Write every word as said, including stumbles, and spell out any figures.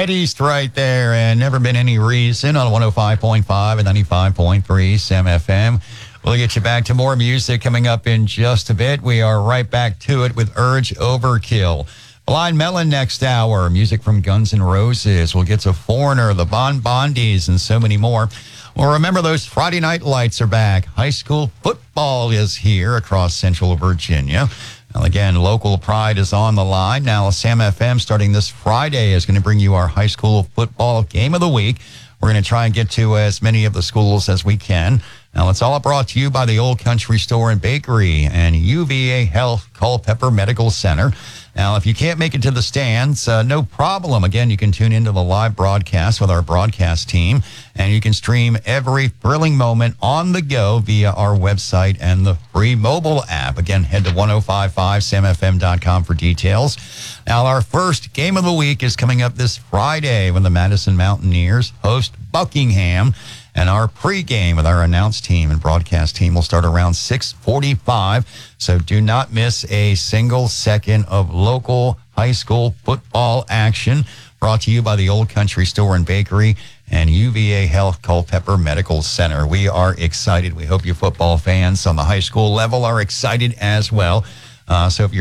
East right there, and Never Been Any Reason on one oh five point five and ninety-five point three Sam F M. We'll get you back to more music coming up in just a bit. We are right back to it with Urge Overkill. Blind Melon next hour, music from Guns N' Roses. We'll get to Foreigner, the Bon Bondies, and so many more. Well, remember, those Friday night lights are back. High school football is here across Central Virginia. Well, again, local pride is on the line. Now, Sam F M, starting this Friday, is going to bring you our high school football game of the week. We're going to try and get to as many of the schools as we can. Now, it's all brought to you by the Old Country Store and Bakery and U V A Health Culpeper Medical Center. Now, if you can't make it to the stands, uh, no problem. Again, you can tune into the live broadcast with our broadcast team, and you can stream every thrilling moment on the go via our website and the free mobile app. Again, head to ten fifty-five sam f m dot com for details. Now, our first game of the week is coming up this Friday when the Madison Mountaineers host Buckingham. And our pregame with our announced team and broadcast team will start around six forty-five. So do not miss a single second of local high school football action. Brought to you by the Old Country Store and Bakery and U V A Health Culpeper Medical Center. We are excited. We hope you football fans on the high school level are excited as well. Uh, so if you're